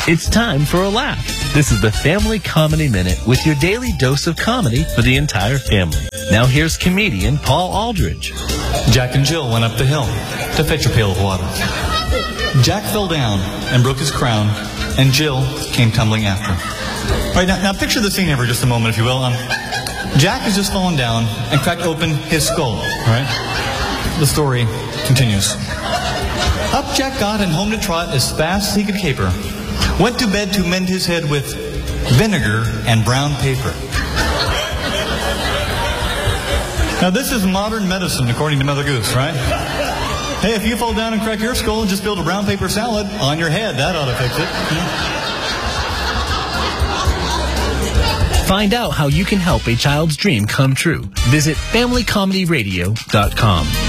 It's time for a laugh. This is the Family Comedy Minute with your daily dose of comedy for the entire family. Now here's comedian Paul Aldridge. Jack and Jill went up the hill to fetch a pail of water. Jack fell down and broke his crown, and Jill came tumbling after. All right, now picture the scene here for just a moment, if you will. Jack has just fallen down and cracked open his skull. All right? The story continues. Up Jack got and home to trot as fast as he could caper. Went to bed to mend his head with vinegar and brown paper. Now this is modern medicine, according to Mother Goose, right? Hey, if you fall down and crack your skull and just build a brown paper salad on your head, that ought to fix it. Find out how you can help a child's dream come true. Visit FamilyComedyRadio.com.